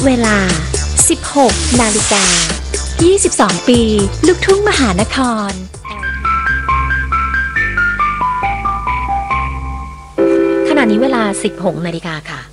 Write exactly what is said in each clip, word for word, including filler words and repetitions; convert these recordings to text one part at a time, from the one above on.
เวลา สิบหก นาฬิกา ยี่สิบสอง ปีลูกทุ่งมหานครขณะนี้เวลา สิบหก นาฬิกาค่ะ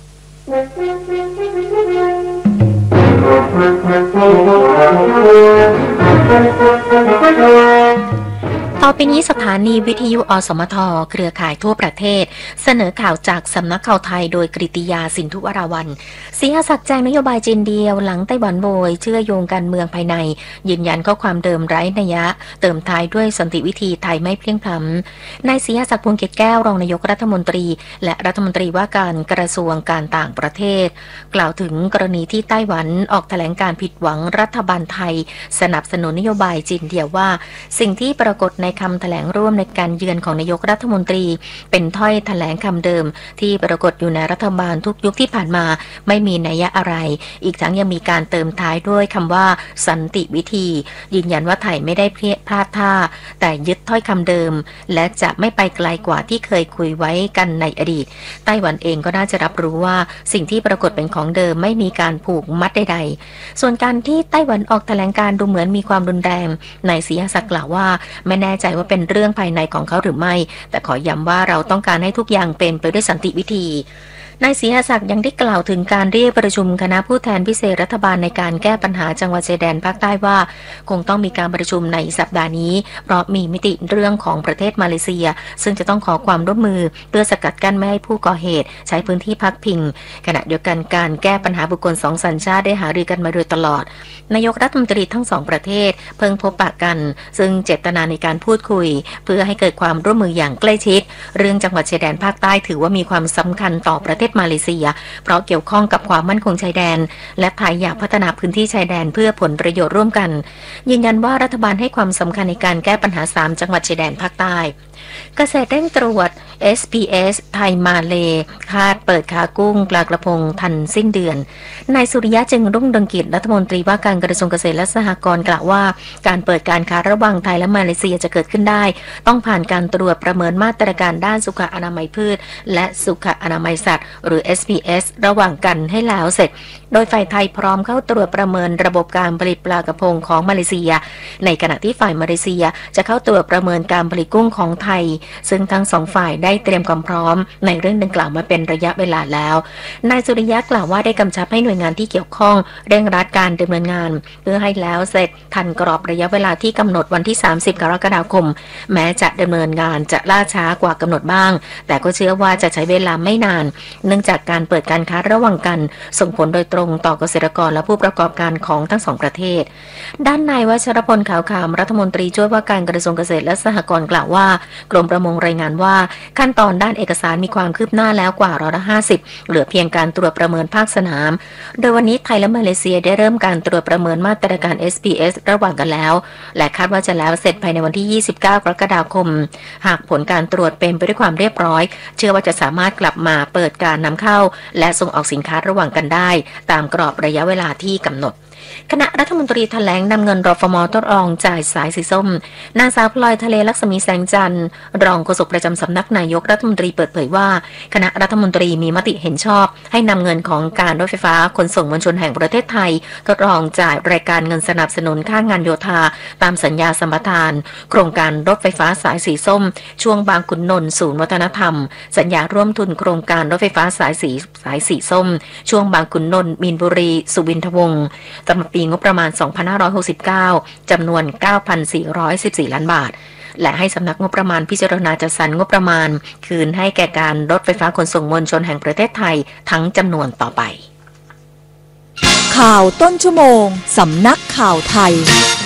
ต่อไปนี้สถานีวิทยุอสมทเครือข่ายทั่วประเทศเสนอข่าวจากสำนักข่าวไทยโดยกฤติยาสินธุวราวัลย์ศรีหศักดิ์แจ้งนโยบายจีนเดียวหลังไต้หวันโบยเชื่อโยงการเมืองภายในยืนยันข้อความเดิมไร้นัยยะเติมท้ายด้วยสันติวิธีไทยไม่เพลียงพล้ำนายศรีหศักดิ์พวงเกตแก้วรองนายกรัฐมนตรีและรัฐมนตรีว่าการกระทรวงการต่างประเทศกล่าวถึงกรณีที่ไต้หวันออกแถลงการผิดหวังรัฐบาลไทยสนับสนุนนโยบายจีนเดียวว่าสิ่งที่ปรากฏในคำแถลงร่วมในการเยือนของนายกรัฐมนตรีเป็นถ้อยแถลงคำเดิมที่ปรากฏอยู่ในรัฐบาลทุกยุคที่ผ่านมาไม่มีนัยยะอะไรอีกทั้งยังมีการเติมท้ายด้วยคำว่าสันติวิธียืนยันว่าไทยไม่ได้พลาดท่าแต่ยึดถ้อยคำเดิมและจะไม่ไปไกลกว่าที่เคยคุยไว้กันในอดีตไต้หวันเองก็น่าจะรับรู้ว่าสิ่งที่ปรากฏเป็นของเดิมไม่มีการผูกมัดใดๆส่วนการที่ไต้หวันออกแถลงการดูเหมือนมีความรุนแรงนายศรีหศักดิ์กล่าวว่าไม่แน่ใจว่าเป็นเรื่องภายในของเขาหรือไม่แต่ขอย้ำว่าเราต้องการให้ทุกอย่างเป็นไปด้วยสันติวิธีนายศรีหศักดิ์ยังได้กล่าวถึงการเรียกประชุมคณะผู้แทนพิเศษรัฐบาลในการแก้ปัญหาจังหวัดชายแดนภาคใต้ว่าคงต้องมีการประชุมในสัปดาห์นี้เพราะมีมิติเรื่องของประเทศมาเลเซียซึ่งจะต้องขอความร่วมมือเพื่อสกัดกั้นไม่ให้ผู้ก่อเหตุใช้พื้นที่พักพิงขณะเดียวกันการแก้ปัญหาบุคคลสองสัญชาติได้หารือกันมาโดยตลอดนายกรัฐมนตรีทั้งสองประเทศเพิ่งพบปะกันซึ่งเจตนาในการพูดคุยเพื่อให้เกิดความร่วมมืออย่างใกล้ชิดเรื่องจังหวัดชายแดนภาคใต้ถือว่ามีความสำคัญต่อประเทศมาเลเซียเพราะเกี่ยวข้องกับความมั่นคงชายแดนและไทยอยากพัฒนาพื้นที่ชายแดนเพื่อผลประโยชน์ร่วมกันยืนยันว่ารัฐบาลให้ความสำคัญในการแก้ปัญหาสามจังหวัดชายแดนภาคใต้เกษตรเร่งตรวจ เอส พี เอส ไทยมาเลคาดเปิดค้ากุ้งปลากระพงทันสิ้นเดือนนายสุริยะจึงรุ่งเรืองกิจรัฐมนตรีว่าการกระทรวงเกษตรและสหกรณ์กล่าวว่าการเปิดการค้าระหว่างไทยและมาเลเซียจะเกิดขึ้นได้ต้องผ่านการตรวจประเมินมาตรการด้านสุขอนามัยพืชและสุขอนามัยสัตว์หรือ เอส พี เอส ระหว่างกันให้แล้วเสร็จโดยฝ่ายไทยพร้อมเข้าตรวจประเมินระบบการผลิตปลากระพงของมาเลเซียในขณะที่ฝ่ายมาเลเซียจะเข้าตรวจประเมินการผลิตกุ้งของไทยซึ่งทั้งสองฝ่ายได้เตรียมความพร้อมในเรื่องดังกล่าวมาเป็นระยะเวลาแล้วนายสุริยะกล่าวว่าได้กำชับให้หน่วยงานที่เกี่ยวข้องเร่งรัดการดำเนินงานเพื่อให้แล้วเสร็จทันกรอบระยะเวลาที่กำหนดวันที่สามสิบกรกฎาคมแม้จะดำเนินงานจะล่าช้ากว่ากำหนดบ้างแต่ก็เชื่อว่าจะใช้เวลาไม่นานเนื่องจากการเปิดการค้าระหว่างกันส่งผลโดยตรงต่อเกษตรกรและผู้ประกอบการของทั้งสองประเทศด้านนายวชรพลขาวขามรัฐมนตรีช่วยว่าการกระทรวงเกษตรและสหกรณ์กล่าวว่ากรมประมงรายงานว่าขั้นตอนด้านเอกสารมีความคืบหน้าแล้วกว่าร้อยละห้าสิบเหลือเพียงการตรวจประเมินภาคสนามโดยวันนี้ไทยและมาเลเซียได้เริ่มการตรวจประเมินมาตรการ เอส พี เอส ระหว่างกันแล้วและคาดว่าจะแล้วเสร็จภายในวันที่ยี่สิบเก้ากรกฎาคมหากผลการตรวจเป็นไปด้วยความเรียบร้อยเชื่อว่าจะสามารถกลับมาเปิดการนำเข้าและส่งออกสินค้าระหว่างกันได้ตามกรอบระยะเวลาที่กำหนดคณะรัฐมนตรีแถลงนำเงินรฟม.ทดลองจ่ายสายสีส้มนางสาวพลอยทะเลลักษมีแสงจันทร์รองโฆษกประจำสำนักนายกรัฐมนตรีเปิดเผยว่าคณะรัฐมนตรีมีมติเห็นชอบให้นำเงินของการรถไฟฟ้าขนส่งมวลชนแห่งประเทศไทยทดลองจ่ายรายการเงินสนับสนุนค่างานโยธาตามสัญญาสัมปทานโครงการรถไฟฟ้าสายสีส้มช่วงบางขุนนนท์ศูนย์วัฒนธรรมสัญญาร่วมทุนโครงการรถไฟฟ้าสายสีสายสีส้มช่วงบางขุนนนท์มีนบุรีสุวินทวงศ์สำหรับปีงบประมาณสองพันห้าร้อยหกสิบเก้าจำนวน เก้าพันสี่ร้อยสิบสี่ ล้านบาทและให้สำนักงบประมาณพิจารณาจัดสรรงบประมาณคืนให้แก่การรถไฟฟ้าขนส่งมวลชนแห่งประเทศไทยทั้งจำนวนต่อไปข่าวต้นชั่วโมงสำนักข่าวไทย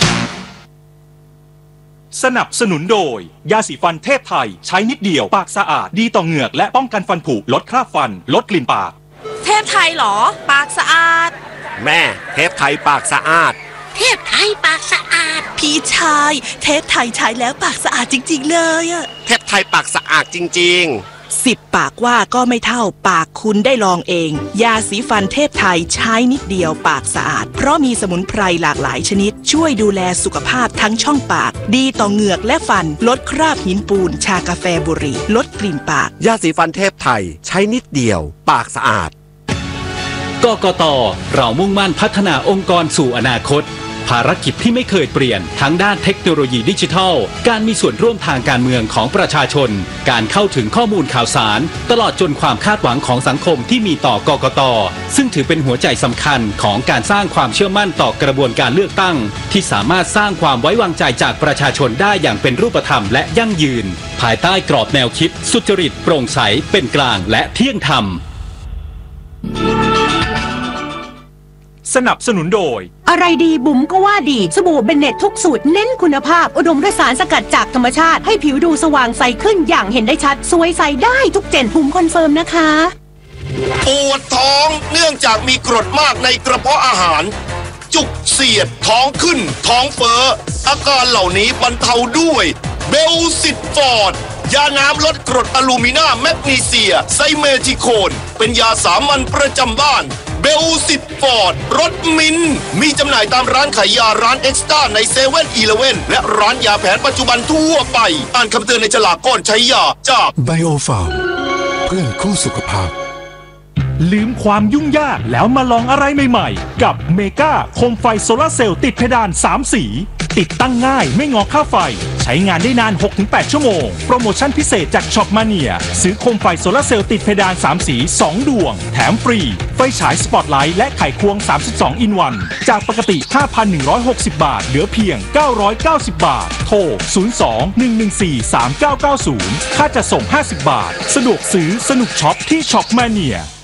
สนับสนุนโดยยาสีฟันเทพไทยใช้นิดเดียวปากสะอาดดีต่อเหงือกและป้องกันฟันผุลดคราบฟันลดกลิ่นปากเทพไทยหรอปากสะอาดแม่เทพไทยปากสะอาดเทพไทยปากสะอาดพี่ชายเทพไทยใช้แล้วปากสะอาดจริงๆเลยอะเทพไทยปากสะอาดจริงๆสิบปากว่าก็ไม่เท่าปากคุณได้ลองเองยาสีฟันเทพไทยใช้นิดเดียวปากสะอาดเพราะมีสมุนไพรหลากหลายชนิดช่วยดูแลสุขภาพทั้งช่องปากดีต่อเหงือกและฟันลดคราบหินปูนชากาแฟบุหรี่ลดกลิ่นปากยาสีฟันเทพไทยใช้นิดเดียวปากสะอาดกกต.เรามุ่งมั่นพัฒนาองค์กรสู่อนาคตภารกิจที่ไม่เคยเปลี่ยนทั้งด้านเทคโนโลยีดิจิทัลการมีส่วนร่วมทางการเมืองของประชาชนการเข้าถึงข้อมูลข่าวสารตลอดจนความคาดหวังของสังคมที่มีต่อกกต.ซึ่งถือเป็นหัวใจสำคัญของการสร้างความเชื่อมั่นต่อกระบวนการเลือกตั้งที่สามารถสร้างความไว้วางใจจากประชาชนได้อย่างเป็นรูปธรรมและยั่งยืนภายใต้กรอบแนวคิดสุจริตโปร่งใสเป็นกลางและเที่ยงธรรมสนับสนุนโดยอะไรดีบุ๋มก็ว่าดีสบู่เบนเน็ตทุกสูตรเน้นคุณภาพอุดมด้วยสารสกัดจากธรรมชาติให้ผิวดูสว่างใสขึ้นอย่างเห็นได้ชัดสวยใสได้ทุกเจนบุ๋มคอนเฟิร์มนะคะปวดท้องเนื่องจากมีกรดมากในกระเพาะอาหารจุกเสียดท้องขึ้นท้องเฟ้ออาการเหล่านี้บรรเทาด้วยเบลซิตฟอร์ดยาน้ำลดกรดอะลูมินาแมกนีเซียไซเมทิโคนเป็นยาสามัญประจำบ้านเบลซิตฟอร์ดรสมินมีจำหน่ายตามร้านขายยาร้านเอ็กซ์ต้าในเซเว่นอีเลฟเว่นและร้านยาแผนปัจจุบันทั่วไปอ่านคำเตือนในฉลากก่อนใช้ยาจากไบโอฟาร์มเพื่อนคู่สุขภาพลืมความยุ่งยากแล้วมาลองอะไรใหม่ๆกับเมกาโคมไฟโซลาร์เซลล์ติดเพดานสามสีติดตั้งง่ายไม่งอค่าไฟใช้งานได้นาน หกถึงแปด ชั่วโมงโปรโมชั่นพิเศษจากช็อปมาเนียซื้อโคมไฟโซลาร์เซลล์ติดเพดานสามสีสองดวงแถมฟรีไฟฉายสปอตไลท์และไขควงสามสิบสองอินวันจากปกติ ห้าพันหนึ่งร้อยหกสิบ บาทเหลือเพียงเก้าร้อยเก้าสิบ บาทโทรศูนย์ สอง หนึ่ง หนึ่ง สี่ สาม เก้า เก้า ศูนย์ค่าจัดส่งห้าสิบบาทสะดวกซื้อสนุกช็อปที่ช็อปมาเนีย